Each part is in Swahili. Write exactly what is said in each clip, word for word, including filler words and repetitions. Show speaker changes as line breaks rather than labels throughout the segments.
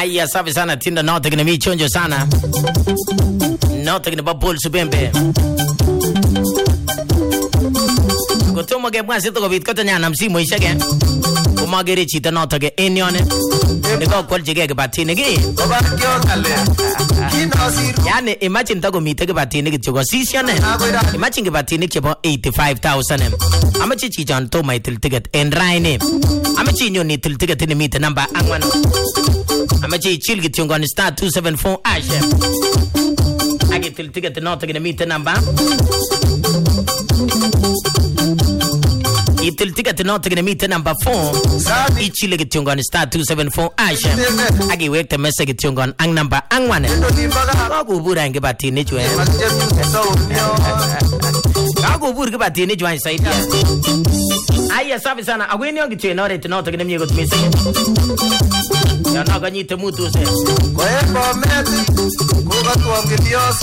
Aya, safi sana tinda note kina michonjo sana. Note kina babul subembe. Kotomo ke mwansi to kobit koto nyana msimu ishake. Kumagere chita note ke enyone. Nego kwalje ke batini ki. Yani imagine tako mite ke batini ki choko sisione. Imagine ke batini ki po eighty-five thousand. Amachi chichon to my til ticket en raine. Amachi nyo ni til ticket ni mite number angwan. Amachi chill ki chongon star two seven four ash. Agi til ticket note ke mite number. Itil ticket note ke mite number four. Ichile ke chongon star two seven four ash. Agi wek te message ke chongon ang number angwan. Ko bura nge batini chwe. Ako bura ke batini chwe sai. Aya safi sana agweni ongi chwe nore tinote ke miego tmise. Ya na ganyi te mutu se.
Kwa hemba meti kuga tuamge diosu.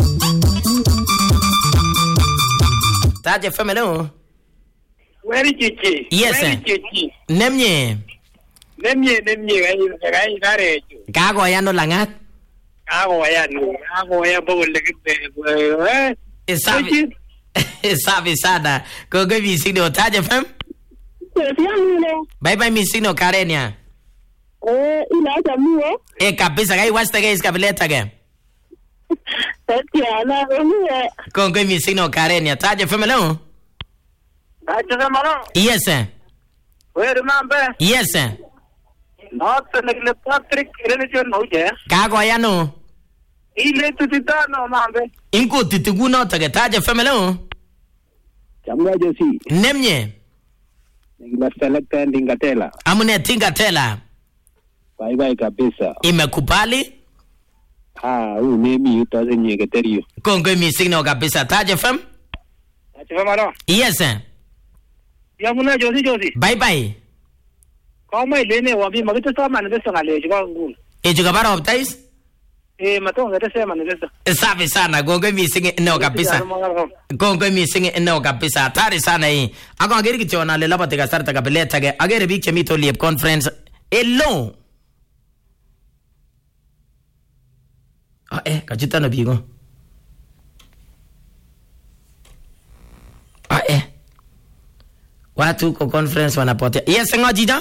Taje femelo.
Weri chichi.
Yes.
Weri chichi.
Nemye.
Nemye nemye gai gai gare.
Kago ya no langat.
Kago ya no. Kago ya bogol le eh.
Safi. Safi sana. Kogo visino taje fem. Bye bye misino Karenia.
Eh, ina muo.
Eh kabisa gai wasta gai skabileta ge.
Tatiana muo.
Kogo misino Karenia taje femelo.
Taje femelo.
Yes sir.
Where mambe?
Yes sir.
Not the Patrick religion no je.
Kago ya no.
Ile tutitano mambe.
Inko tituguno tage taje femelo.
Chamwa Josi.
Nemye.
Nigila select ending Gatela.
Amune tinga tela.
Bye bye kabisa.
Imekubali?
Ah, u mimi utaze nyegeterio.
Kongo misino kabisa taje fem?
Taje femelo.
Yes sir.
Ya muna Josi Josi.
Bye bye.
Kama ilene wabi magito sama na besa ngale jiba ngul.
E juga baro optais?
Eh matonga tesema na besa.
Safi sana gongo misinge no kabisa. Gongo misinge no kabisa. Tari sana hii. Ako ageri kichona le laba tega starta kabeleta ge ageri big chemito liep conference. Hello. Ah eh kachita na bigo. Ah eh. Watu ko conference wanapotea. Yes ngojida.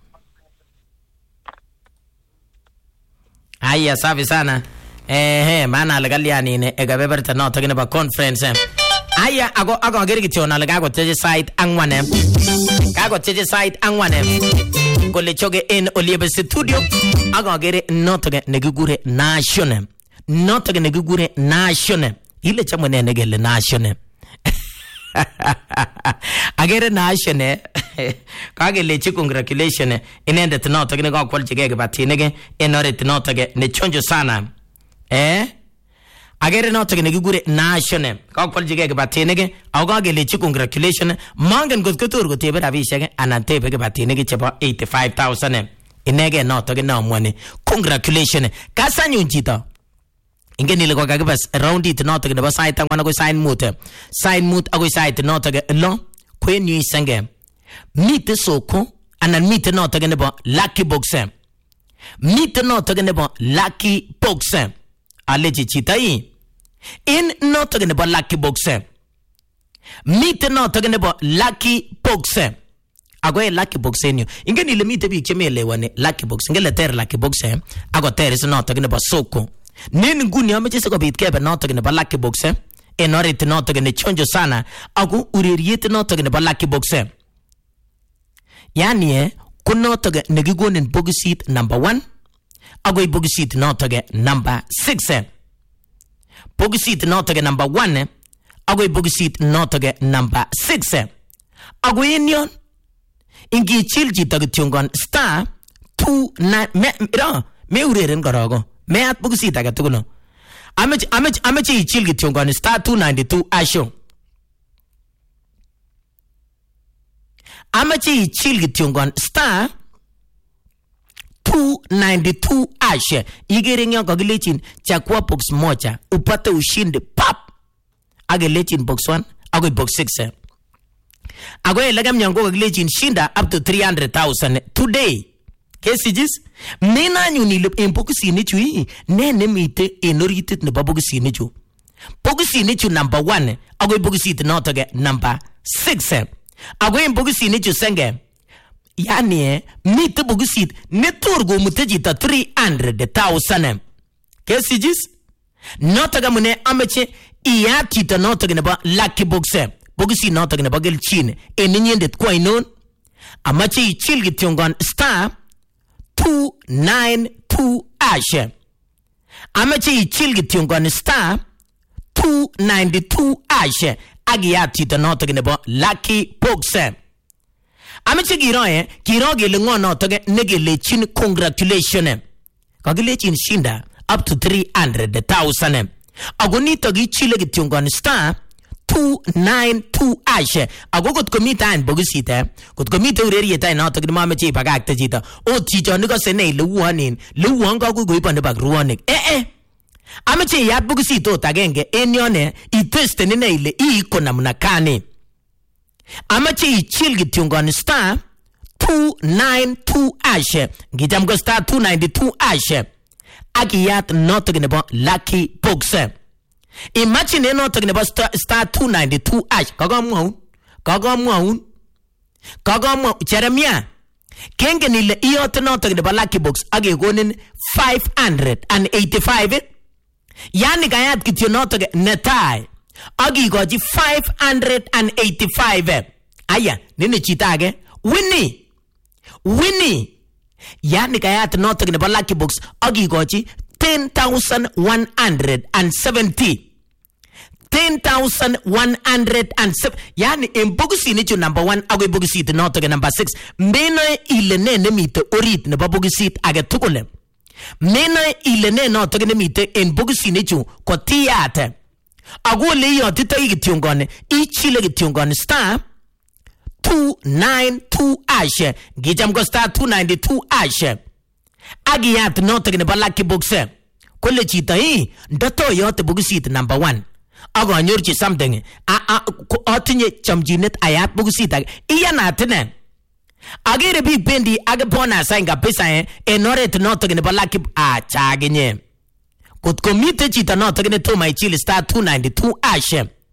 Aya safi sana. Eh eh maana legaliani ne egabeberta no talking about conference. Aya ago ago ageri kichona lega go teje site angwane. Kago teje site angwane. Kole choge in Oliebe studio. Ago ageri no toge negugure nation. No toge negugure nation. Ile chamwe negele nation. Agere nation eh kage lechi congratulation inende tnoto gine go kwalje ge batine ge enore tnoto ge ne chonjo sana eh agere noto gine gure nation go kwalje ge batine ge awga lechi congratulation mangen go gotur go tebe ravishe ge anantebe ge batine ge chebo eighty-five thousand inege noto ge no mwani congratulation kasanyu njito ingeni le ko kagibas round it not the site ngwana go sign mute sign mute ago site not ge lo kwenyu senge mite soko anan mite not ge ne bo lucky box mite not ge ne bo lucky box aleji chitai in not ge ne bo lucky box mite not ge ne bo lucky box ago e lucky box enyu ingeni le mite bi chemele wane lucky box ngele ter lucky box ago ter is not ge ne bo soko Nin nguni ameche ko bit kebe noto ne balaki box eh enorit noto ne chonjo sana agu uririet noto ne balaki box eh yani eh kunoto ne gigonen bogisit number one agu bogisit noto number six eh bogisit noto number one eh agu bogisit noto number six eh agu inyon ingi chilji tagityongon star two nine me ra me ureren garago me at bugsita ga tuguno amech amech amech ichil gityongon star two ninety-two asho amech ichil gityongon star two ninety-two asho igere ngyo kagilechin chakua box moja upate ushinde pap agelechin box one ago box six ago elegam nyango kagilechin shinda up to three hundred thousand today Kesijis mena nyuni le en bokisini chu yi ne ne mite en oritit ne bokisini chu. Bokisini chu number one ago bokisit not ge number six. Ago en bokisini chu senge yani mite bokisit ne turgo mutajita three hundred thousand. Kesijis not ga mune ameche iya tita not ge ba lucky box. Bokisi not ge ba gel chin en nyendet kwa inon amache ichil gitongon star two nine two ash. Amache ichil gitongon star two ninety-two ash. Agiati the not about lucky box. Amache giroe, giroge lengon not negele chin congratulation. Kagile chin shinda up to three hundred thousand. Agonito gichile gitongon star two nine two ash. Ago got komita and bogusita. Got komita ureta not to mama cheap agacta jita. O teacher nigga sene luan in luanga go go on the back ruanic. Eh eh. Amache yat bogusito tagenge enyone I test in nail e konamuna kane. Amache I chill gitungon star two nine two ash. Gijam go star two ninety two ash. Agiyat not talking about lucky box. Imagine not talking about star, star two ninety-two ash. Kagamu, Kagamu, Kagamu, Jeremiah. Kenganil Iot not talking about lucky box. Age going five hundred eighty-five. Yannick I get you not netai. Agi got five hundred eighty-five. Aya, Nini Chitage. Winnie, Winnie. Yannick I had not talking about lucky box. Agi got ten thousand one hundred seventy. ten thousand one hundred seven. Yani in Bogusi nicho number one, ago Bogusi not to number six. Mena ilene nemite orit ne Bogusi agatukole. Mena ilene not to nemite in Bogusi nicho kotiate. Ago leo tita igitungon, ichile gitungon star two nine two ash. Gijam go star two ninety-two ash. Agiyat not taking about lucky books. Kole chita hi, dato yote bugusit number one. Ago anyorchi something. A a otinye chamjinet ayat bugusita. Iya natene. Agere big bendi aga bona sainga pesa eh. Enore to not taking about lucky ah chaginye. Kut komite chita not taking to my chili star two ninety-two ash.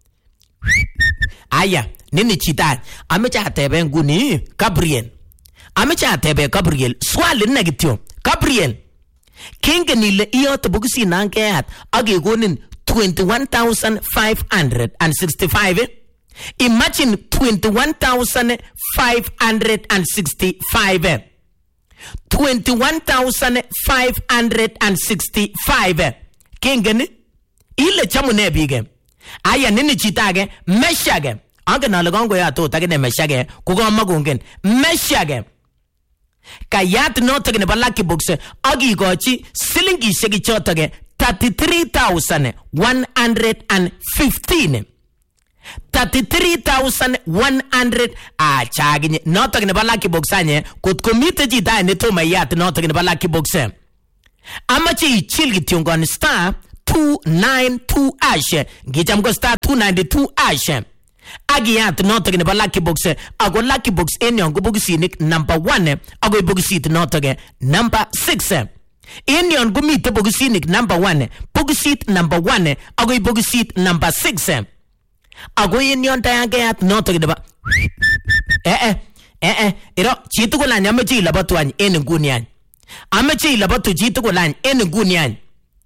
Aya, nini chita. Amecha tebe nguni Gabriel. Amecha tebe Gabriel. Swali negative. Gabriel King nile iot bugusi nankeat age gonin twenty-one thousand five hundred sixty-five. Imagine twenty-one thousand five hundred sixty-five. twenty-one thousand five hundred sixty-five. King ni ile chamune bige. Aya nini chitage meshage. Ange nalagongo ya to tagene meshage kugo magungen meshage. Kayat no taking about lucky books. Agi gochi silingi shegi chotage thirty-three thousand one hundred fifteen. thirty-three thousand one hundred. Ah, chagin not talking about lucky books. Anye could commit a jita and to my yat not talking about lucky books. Amachi chilgitungon star two nine two ash. Gijam go star two ninety-two ash. Agiyat not talking about lucky books. Ago lucky books in yon go bugisinik number one. Ago bugisit not again number six. In yon go meet bugisinik number one. Bugisit number one. Ago bugisit number six. Ago in yon tayagayat not talking about eh eh eh eh. Iro chitu ko lan yamechi labatuan en gunian. Amechi labatu chitu ko lan en gunian.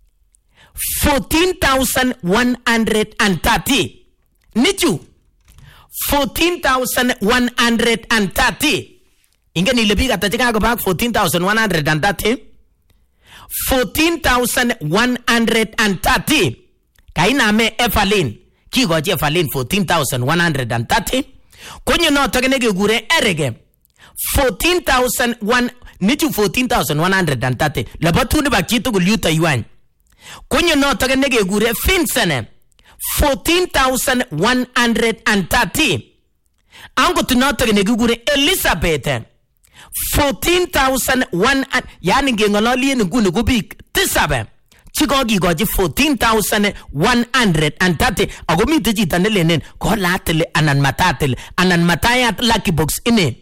Fourteen thousand one hundred and thirty. Nichu. Fourteen thousand one hundred and thirty. Inga nilipiga tatika go back fourteen thousand one hundred and thirty. Fourteen thousand one hundred and thirty. Kaina me efalin. Kigo je efalin fourteen thousand one hundred and thirty. Konyo no tagenege gure erege. Fourteen thousand one. Nichu fourteen thousand one hundred and thirty. Labatu ne bakitu guluta yuan. Konyo no tagenege gure finsene. Fourteen thousand one hundred and thirty. Ango tunota genegure Elizabeth. Fourteen thousand one and yani gengololi en gunu gubik tisabe. Chigogi goji fourteen thousand one hundred and thirty. Agomi tiji tanelenen ko latele anan matatel anan matayat lucky box ine.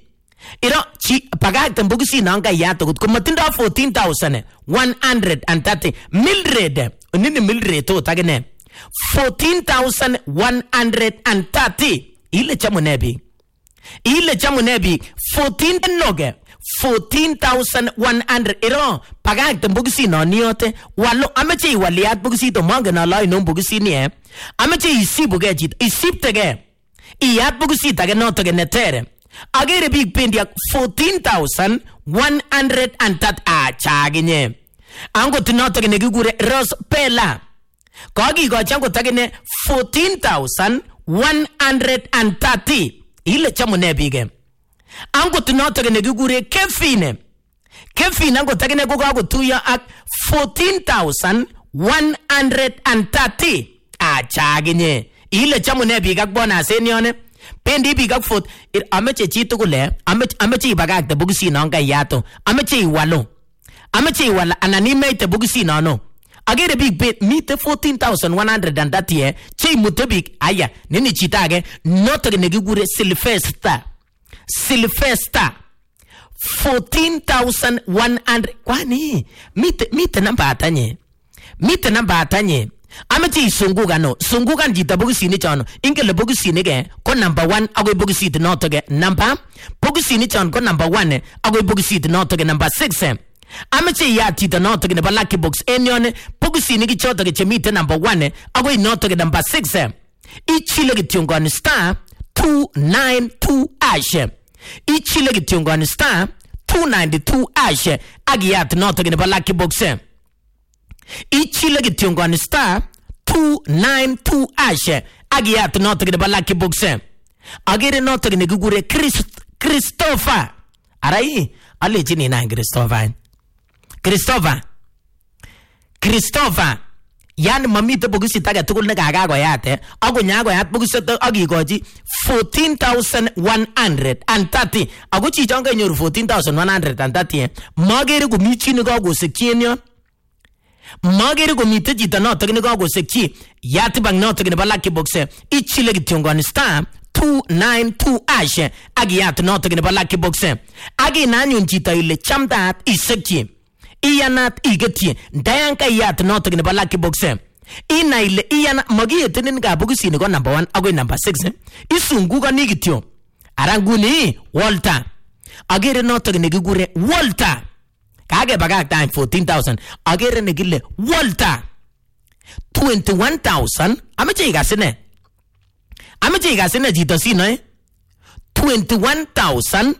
iro chi pagakte boxi nanga yato ko matindo fourteen thousand one hundred thirty Mildred nini Mildred to tagene fourteen thousand one hundred thirty ile chamunebi ile chamunebi fourteen noge fourteen thousand one hundred iro pagakte boxi no niote walo ameche waliat boxi to manga na lai no boxi ni e ameche isibuge jit isiptege iat boxi tage no tage netere agere big pendia fourteen thousand one hundred thirty a chaginye ango tinoto gene gigure Ros Pela kogi go chango tagene fourteen thousand one hundred thirty ile chamune bige ango tinoto gene gigure Kefine Kefine ango tagene go go tuya ak fourteen thousand one hundred thirty a chaginye ile chamune biga bona senione pendi bigak foot it ameche chito gule ameche ameche bagak the bugisi no nga yato ameche walo ameche wala ananime te bugisi no no agere big bit meet fourteen thousand one hundred and that year che mutebik aya nini chitage not ne gigure Sylvester Sylvester fourteen thousand one hundred kwani meet meet namba atanye meet namba atanye Amati sunguga no sunguga jita bugisi ni chano ingele bugisi ni ge ko number one ago bugisi de not ge number bugisi ni chano ko number one ago bugisi de not ge number six amati ya tita not ge lucky box enion bugisi ni chota ge chemite number one ago not ge number six ichile ge tiongon star two nine two ash ichile ge tiongon star two ninety-two ash agiat not ge lucky box Ichile gitiongon star two ninety-two ash agiat not the lucky box agere not the gugure Christopher arai alle jini na Christopher Christopher Christopher yan mamite bogusi taga tukul na gaga go yate ago nyago yat bogusi agi goji fourteen thousand one hundred thirty ago chi jonga nyoru fourteen thousand one hundred thirty magere go michi ni go sekienyo magere go mite jita no tagni go go seki yati bang no tagni balaki boxe ichile gitiongon star two ninety-two ash agi yati no tagni balaki boxe agi nanyun jita ile chamdat iseki iyanat igeti dayanka yati no tagni balaki boxe ina ile iyana magi etinin ga bogusi ni go number one ago number six isungu go nigitio aranguni Walter agere no tagni gigure Walter kage bagak time fourteen thousand agere negile Walter twenty-one thousand ameche igasine ameche igasine jito sino eh twenty-one thousand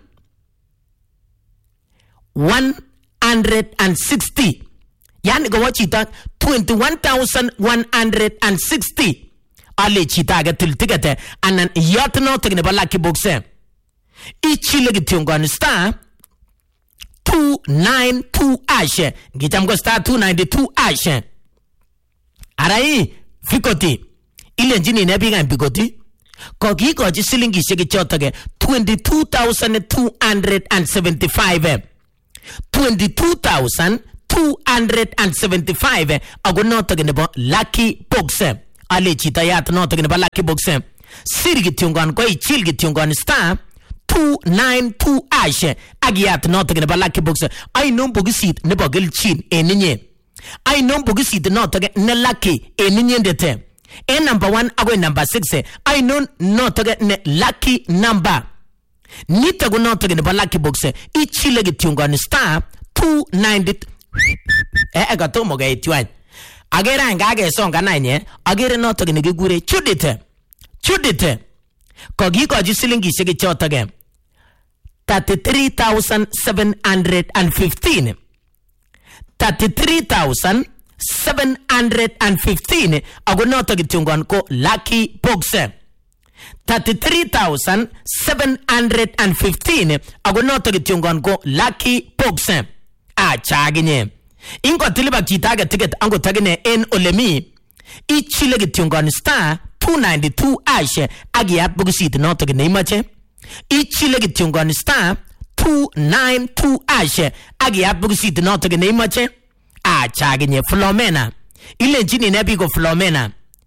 one hundred sixty yani go chita twenty-one thousand one hundred sixty ale chita ga tiltigate anan yatno tegne balaki boxe ichile gitiongon star two ninety-two ash gitamgo star two ninety-two ash arai fikoti ile njini ne biga bigoti kogi ko ji silingi shege chotage twenty-two thousand two hundred seventy-five twenty-two thousand two hundred seventy-five agono tagene bo lucky box ale chita yat no tagene ba lucky box sirgi tungan ko ichilgi tungan star two ninety-two ash agiat not tagene ba lucky box I know bogisit ne bogel chin eninye I know bogisit not tagene ne lucky eninye dete e number one ago number six I know not tagene lucky number nita go not tagene ba lucky box ichile gitungan star two ninety eh agato moga etwan agera ngage songa nanye agere not tagene gigure chudite chudite kogi ko jisilingi shege chotage thirty-three thousand seven hundred fifteen thirty-three thousand seven hundred fifteen agonoto gitungon ko lucky box thirty-three thousand seven hundred fifteen agonoto gitungon ko lucky box a chaginye ingo tiliba chitaga ticket ango tagine en olemi ichile gitungon star two ninety-two ash agiat bugusit no tagine imache ichile gitungon star two ninety-two ash agiat bugusit no tagine imache a chaginye Flomena ile jini nebi go Flomena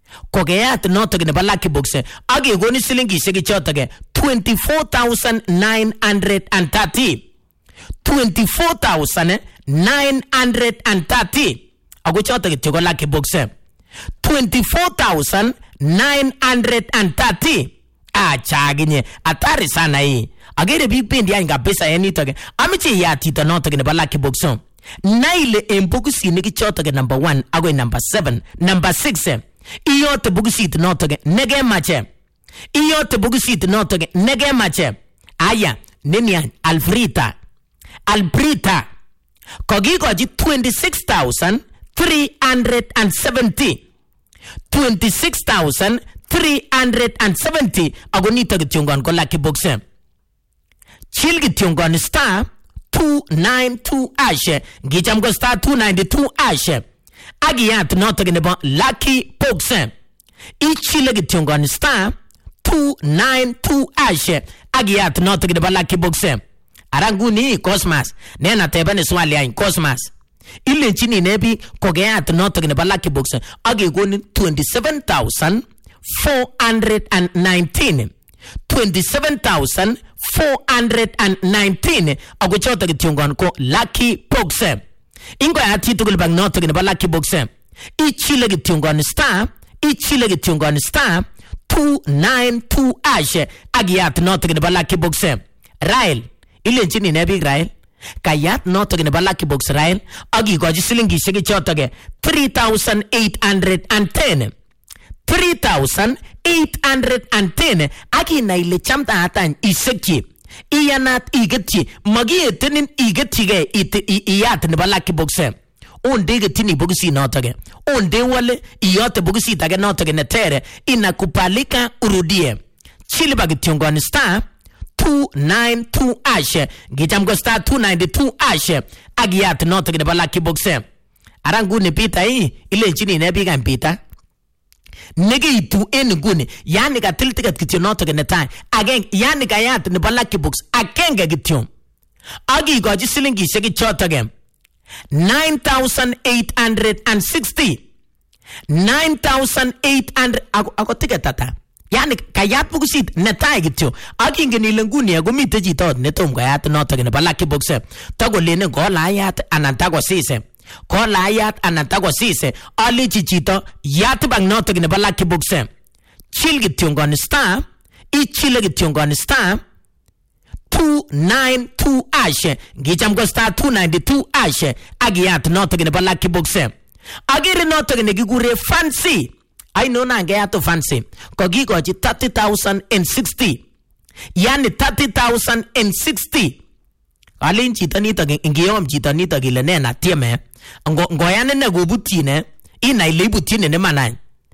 Kogeyat notok nebo Lucky Box ak kegoni silingishek chotok twenty-four thousand nine hundred thirty. twenty-four thousand nine hundred thirty. Ako chotok kityo ko Lucky Box. twenty-four thousand nine hundred thirty. Achaginye atari sana hii. Agere big pendi ya kabisa yenitoke. Amiche ya tita notok nebo Lucky Box. Naile embukusi niki chotok number one agwe number seven, number six. Iyote bukusit notok nege mache. Iyote bukusit notok nege mache. Aya nini Alfrita. Albrita. Kogikoji twenty-six thousand three hundred seventy. twenty-six thousand three hundred seventy. Agonito kityongon ko Lucky Box. Chill kityongon star two ninety-two ashe. Gicham ko star two ninety-two ashe. Agiyat notok nebo Lucky Box. Ichile kityongon star two ninety-two ashe. Agiyat notok nebo Lucky Box. Aranguni Cosmas. Nena tebane swali ayin Cosmas. Ile chini nebi kogeyat notok nebo Lucky Box. Agigoni twenty-seven thousand four hundred nineteen. twenty-seven thousand four hundred nineteen. Aguchoto kityongon ko Lucky Box. Ingo ya titugul bang notok nebo Lucky Box. Ichile kityongon star. Ichile kityongon star two ninety-two ashe. Agiyat notok nebo Lucky Box. Rael. Ile chini nebi Rael. Kayat notok nebo Lucky Box Rael. Agikoji silingishek chotok three thousand eight hundred ten. three thousand eight hundred ten. Akina ile chamta hatan isekchi. Iyanat igetchi. Magietenin igetchige iyat nebo Lucky Box. Onde getini bugusi notoke. Onde wale iyote bugusi tage notoke netere. Inakubalika urudie. Chili bagityongon star two ninety-two ashe. Gicham go star two ninety-two ashe. Agiyat notoke nebo Lucky Box. Arangu ni pita hii. Ile chini nebiga mpita. Nege itu eni guni. Yani ka tiltikat kityo notoke netai. Again, yani ka yat nebo Lucky Box. Akenge kityo. Agi goji silingi sheki chotoke. nine thousand eight hundred sixty. nine thousand eight hundred. Ako, ako tiket tata. Yani kayat bukusit netai kityo. Agi ngeni lenguni ya gumite jitot netom kayat notoke nebo Lucky Box. Tago lene gola ayat anantago sise. Kola ayat anantago sise. Ali chichito yat bang notoke nebo Lucky Box. Chill kityongon star. Ichile kityongon star two ninety-two ashe. Gicham go star two ninety-two ashe. Agiyat notoke nebo Lucky Box. Agire notoke negigure fancy. I know na ngayato fancy. Kogikoji thirty thousand sixty. Yani thirty thousand sixty. Alin chita nito ngiyom chita nito gile nena tieme. Ngo ngoyane ne gobutine. Ina ile butine ne manay.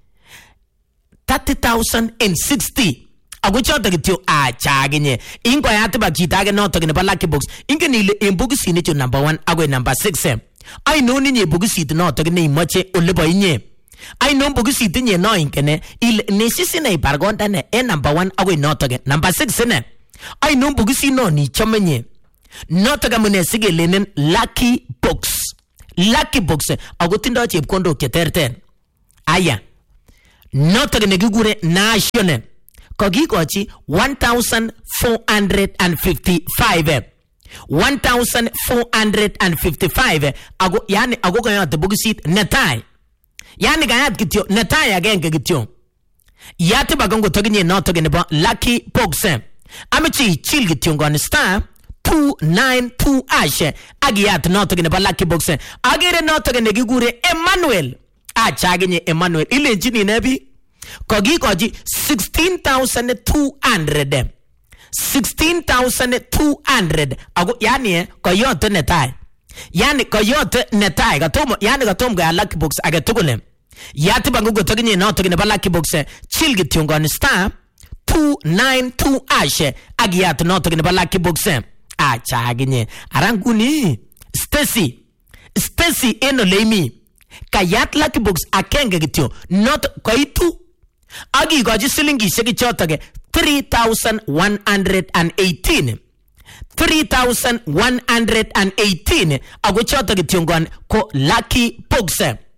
thirty thousand sixty. Aguchoto kityo achaginye. Ingo yate ba chita ge notoke nebo Lucky Box. Inge nile imbugusi nicho number one agwe number six. I know ninye bugusi notoke ne imoche olebo inye. I know bugusi tinye no inkene. Il nesisi na ipargonda ne e number one agwe notoke. Number six ne. I know bugusi no ni chomenye. Notoke mune sige lenen Lucky Box. Lucky Box. Agutindo chepkondo keterten. Aya. Notoke negigure national. Kogikochi one thousand four hundred fifty-five. one thousand four hundred fifty-five. Ago yani ago kaya te bugisit netai. Yani kaya kityo netai agenge kityo. Yate bagongo toginye no togene ba Lucky Box. Amichi chill kityo ngone star two ninety-two ashe. Agiyat no togene ba Lucky Box. Agire no togene gigure Emmanuel. Achaginye Emmanuel. Ile jini nebi. Kogikoji sixteen thousand two hundred. sixteen thousand two hundred. Ago yani eh koyote netai. Yani koyote netai gatomo yani gatomo ga Lucky Box agetugule. Yati bangu gotoginye no togine ba Lucky Box. Chill gityongon star two ninety-two ashe. Agiyat no togine ba Lucky Box. Achaginye aranguni Stacy. Stacy eno leimi. Kayat Lucky Box akenge gityo. Not koitu. Agi goji silingi sheki chotage three thousand one hundred eighteen. three thousand one hundred eighteen. Ago chotage tiongon ko Lucky Box.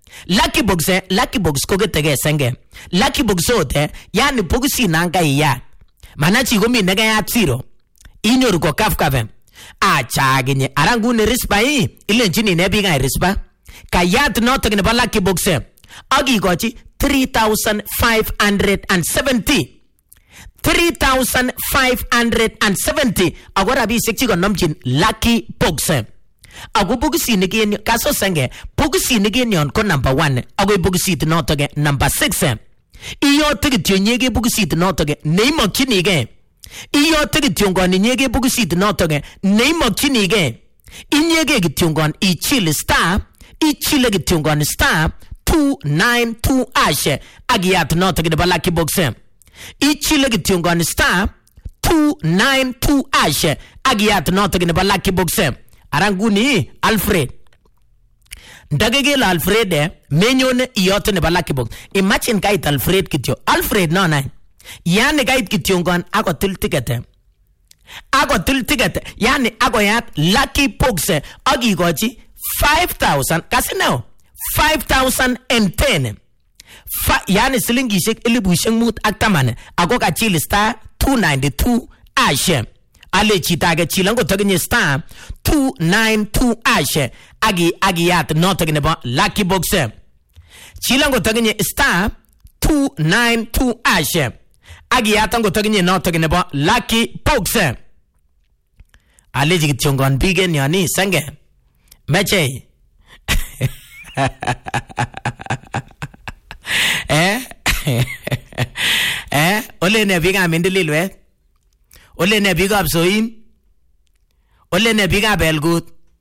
Lucky box eh, lucky box ko getege senge. Lucky box ote yani boxi nanga iya. Manachi gomi nega ya zero. Inyoru ko kaf kafem. Acha genye arangu ne rispa yi ile nchini nebi ga rispa. Kayat not ne ba lucky box eh. Agi gochi three thousand five hundred seventy. three thousand five hundred seventy. Agora bi sekchi gon namchin lucky box eh. Ago bugisi nigin kaso senge bugisi nigin yon ko number one ago bugisi tinotoge number six iyo tigi tionyege bugisi tinotoge neimo kinige iyo tigi tiongon nyege bugisi tinotoge neimo kinige inyege gitiongon I chile star I chile gitiongon star two nine two ashe agiat notoge de lucky box I chile gitiongon star two nine two ashe agiat notoge de lucky box Aranguni Alfred Dagegel Alfred eh menyon iyote ne lucky box. Imagine kait Alfred kityo. Alfred no na. Yani kait kityo ngon ako til ticket. Ako til ticket. Yani ako yat lucky box agi gochi five thousand kasi no five thousand ten. Fa yani silingi shek ilibu shengmut aktamane. Ako ka chili star two ninety-two ashe. Ale chitage chilango togenye star two ninety-two ashe agi agi yat no togenye ba lucky box chilango togenye star two ninety-two ashe agi yatango togenye no togenye ba lucky box ale jigi chongon bigen yani sange meche eh eh ole ne biga mindililwe Ole ne big up soim. Ole ne big up elgut.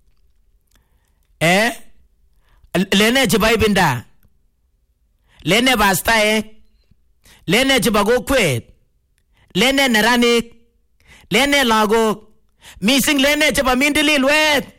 Eh? Lene chibai binda. Lene basta eh. Lene chibago kwet. Lene naranik. Lene lago. Missing lene chiba mindili lwet.